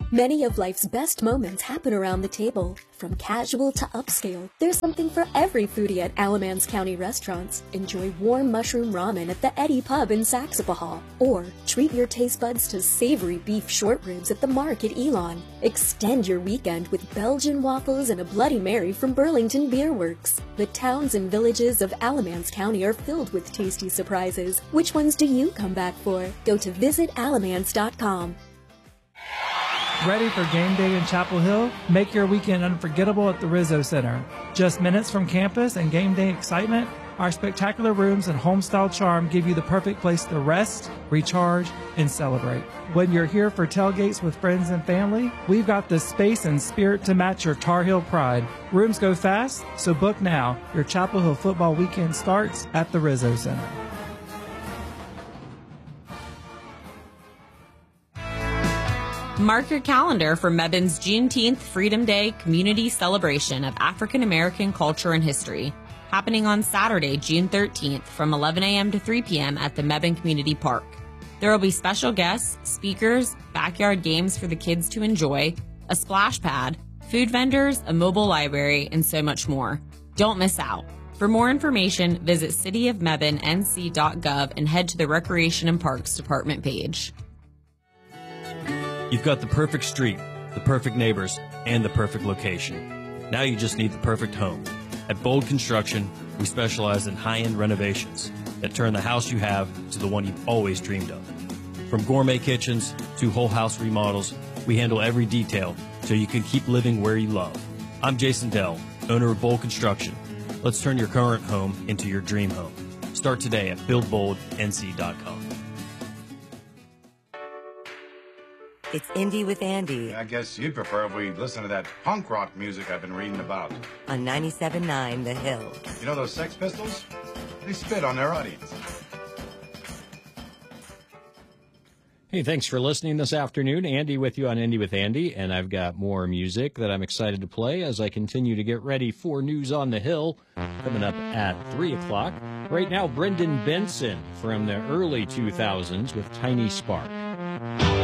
Many of life's best moments happen around the table. From casual to upscale, there's something for every foodie at Alamance County restaurants. Enjoy warm mushroom ramen at the Eddie Pub in Saxapahaw. Or treat your taste buds to savory beef short ribs at the Mark at Elon. Extend your weekend with Belgian waffles and a Bloody Mary from Burlington Beer Works. The towns and villages of Alamance County are filled with tasty surprises. Which ones do you come back for? Go to visitalamance.com. Ready for game day in Chapel Hill? Make your weekend unforgettable at the Rizzo Center. Just minutes from campus and game day excitement, our spectacular rooms and home-style charm give you the perfect place to rest, recharge, and celebrate. When you're here for tailgates with friends and family, we've got the space and spirit to match your Tar Heel pride. Rooms go fast, so book now. Your Chapel Hill football weekend starts at the Rizzo Center. Mark your calendar for Mebbane's Juneteenth Freedom Day community celebration of African American culture and history, happening on Saturday, June 13th from 11 a.m. to 3 p.m. at the Mebane Community Park. There will be special guests, speakers, backyard games for the kids to enjoy, a splash pad, food vendors, a mobile library, and so much more. Don't miss out. For more information, visit cityofmebanenc.gov and head to the Recreation and Parks Department page. You've got the perfect street, the perfect neighbors, and the perfect location. Now you just need the perfect home. At Bold Construction, we specialize in high-end renovations that turn the house you have to the one you've always dreamed of. From gourmet kitchens to whole house remodels, we handle every detail so you can keep living where you love. I'm Jason Dell, owner of Bold Construction. Let's turn your current home into your dream home. Start today at buildboldnc.com. It's Indie with Andy. I guess you'd prefer if we listen to that punk rock music I've been reading about. On 97.9 The Hill. You know those Sex Pistols? They spit on their audience. Hey, thanks for listening this afternoon. Andy with you on Indie with Andy, and I've got more music that I'm excited to play as I continue to get ready for News on the Hill coming up at 3 o'clock. Right now, Brendan Benson from the early 2000s with Tiny Spark.